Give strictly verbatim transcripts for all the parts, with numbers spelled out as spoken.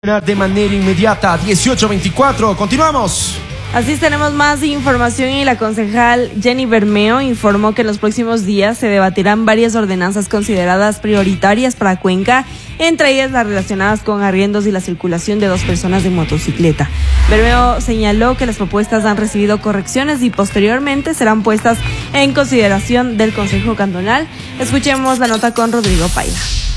De manera inmediata, dieciocho veinticuatro, continuamos. Así tenemos más información y la concejal Jenny Bermeo informó que en los próximos días se debatirán varias ordenanzas consideradas prioritarias para Cuenca, entre ellas las relacionadas con arriendos y la circulación de dos personas de motocicleta. Bermeo señaló que las propuestas han recibido correcciones y posteriormente serán puestas en consideración del Consejo Cantonal. Escuchemos la nota con Rodrigo Paida.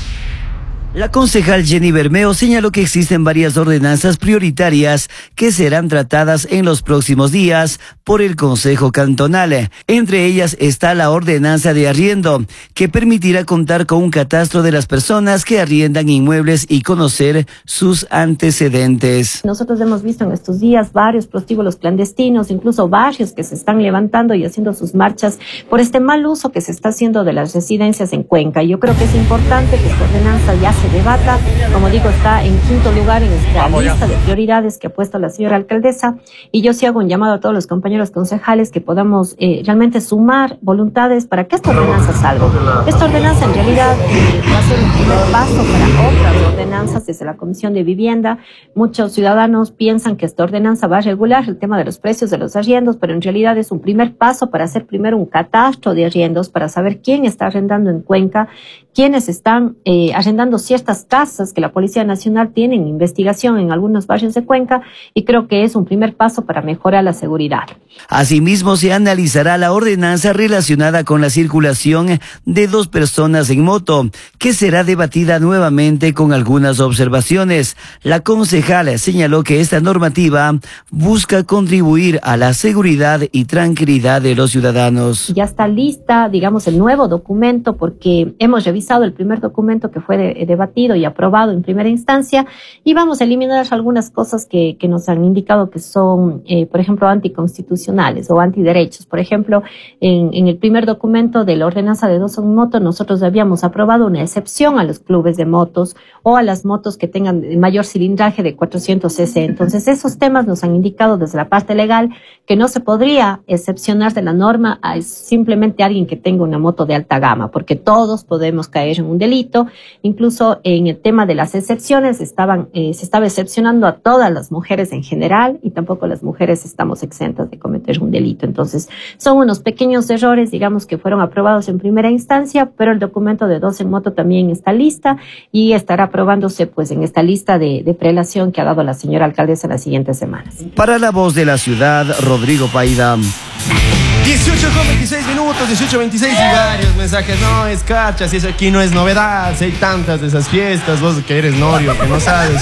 La concejal Jenny Bermeo señaló que existen varias ordenanzas prioritarias que serán tratadas en los próximos días por el Consejo Cantonal. Entre ellas está la ordenanza de arriendo, que permitirá contar con un catastro de las personas que arriendan inmuebles y conocer sus antecedentes. Nosotros hemos visto en estos días varios prostíbulos clandestinos, incluso barrios que se están levantando y haciendo sus marchas por este mal uso que se está haciendo de las residencias en Cuenca. Yo creo que es importante que esta ordenanza ya se debata, como digo, está en quinto lugar en esta lista de prioridades que ha puesto la señora alcaldesa, y yo sí hago un llamado a todos los compañeros concejales que podamos eh, realmente sumar voluntades para que esta ordenanza salga. Esta ordenanza en realidad eh, va a ser un primer paso para otras ordenanzas desde la Comisión de Vivienda. Muchos ciudadanos piensan que esta ordenanza va a regular el tema de los precios de los arriendos, pero en realidad es un primer paso para hacer primero un catastro de arriendos, para saber quién está arrendando en Cuenca, quiénes están eh, arrendando ciertas casas que la Policía Nacional tiene en investigación en algunos barrios de Cuenca, y creo que es un primer paso para mejorar la seguridad. Asimismo, se analizará la ordenanza relacionada con la circulación de dos personas en moto, que será debatida nuevamente con algunas observaciones. La concejala señaló que esta normativa busca contribuir a la seguridad y tranquilidad de los ciudadanos. Ya está lista, digamos, el nuevo documento, porque hemos revisado el primer documento que fue de, debatido y aprobado en primera instancia, y vamos a eliminar algunas cosas que, que nos han indicado que son, eh, por ejemplo, anticonstitucionales o antiderechos. Por ejemplo, en, en el primer documento de la ordenanza de dos en moto, nosotros habíamos aprobado una excepción a los clubes de motos o a las motos que tengan mayor cilindraje de cuatrocientos cc. Entonces, esos temas nos han indicado desde la parte legal que no se podría excepcionar de la norma a simplemente alguien que tenga una moto de alta gama, porque todos podemos caer en un delito. Incluso en el tema de las excepciones estaban, eh, se estaba excepcionando a todas las mujeres en general, y tampoco las mujeres estamos exentas de cometer un delito. Entonces, son unos pequeños errores, digamos, que fueron aprobados en primera instancia, pero el documento de dos en moto también está lista y estará aprobándose pues en esta lista de, de prelación que ha dado la señora alcaldesa en las siguientes semanas. Para La Voz de la Ciudad, Rodrigo Paida. dieciocho con veintiséis minutos, dieciocho veintiséis y varios mensajes. No, es cacha, si eso aquí no es novedad, si hay tantas de esas fiestas, vos que eres norio, que no sabes.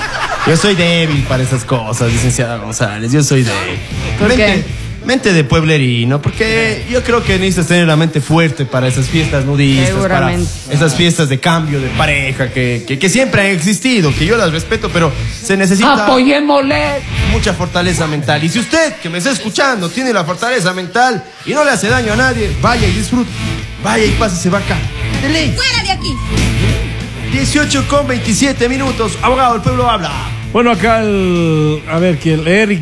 Yo soy débil para esas cosas, licenciada González, yo soy débil. ¿Por mente, qué? Mente de pueblerino, porque yo creo que necesitas tener la mente fuerte para esas fiestas nudistas, para esas fiestas de cambio de pareja que, que, que siempre han existido, que yo las respeto, pero se necesita ¡apoyémosle! mucha fortaleza mental. Y si usted, que me está escuchando, tiene la fortaleza mental y no le hace daño a nadie, vaya y disfrute, vaya y pásese vaca. De ley. ¡Fuera de aquí! dieciocho con veintisiete minutos, abogado, el pueblo habla. Bueno, acá el, a ver, que el Eric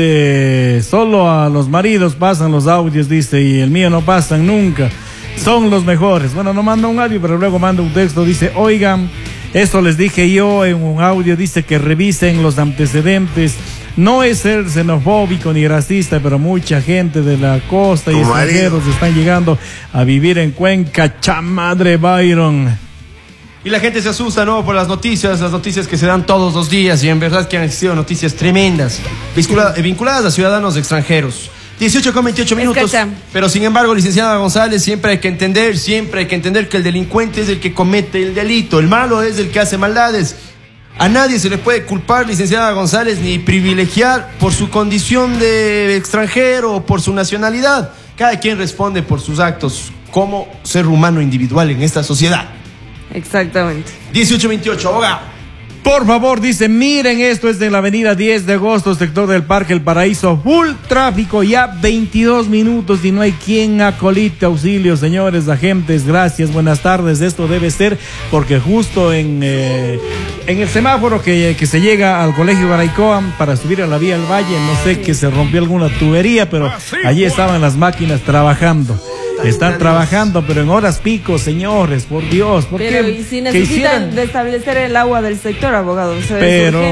dice, solo a los maridos pasan los audios, dice, y el mío no pasan nunca, son los mejores. Bueno, no manda un audio, pero luego manda un texto, dice, oigan, esto les dije yo en un audio, dice que revisen los antecedentes. No es ser xenofóbico ni racista, pero mucha gente de la costa y extranjeros están llegando a vivir en Cuenca. Chamadre Byron. Y la gente se asusta, ¿no? Por las noticias, las noticias que se dan todos los días, y en verdad que han existido noticias tremendas, vinculadas, vinculadas a ciudadanos extranjeros. dieciocho con veintiocho minutos, Escucha. pero sin embargo, licenciada González, siempre hay que entender, siempre hay que entender que el delincuente es el que comete el delito, el malo es el que hace maldades. A nadie se le puede culpar, licenciada González, ni privilegiar por su condición de extranjero o por su nacionalidad. Cada quien responde por sus actos como ser humano individual en esta sociedad. Exactamente. dieciocho veintiocho, abogado. Por favor, dice, miren, esto es de la avenida diez de agosto, sector del Parque El Paraíso, full tráfico, ya veintidós minutos y no hay quien acolite. Auxilio, señores agentes, gracias, buenas tardes. Esto debe ser porque justo en, eh, en el semáforo que, que se llega al Colegio Baraicoa para subir a la vía del Valle, no sé, que se rompió alguna tubería, pero allí estaban las máquinas trabajando. Están trabajando, pero en horas pico, señores, por Dios. ¿Por Pero qué? y si Que necesitan hicieran- restablecer el agua del sector, abogado. O sea, es Pero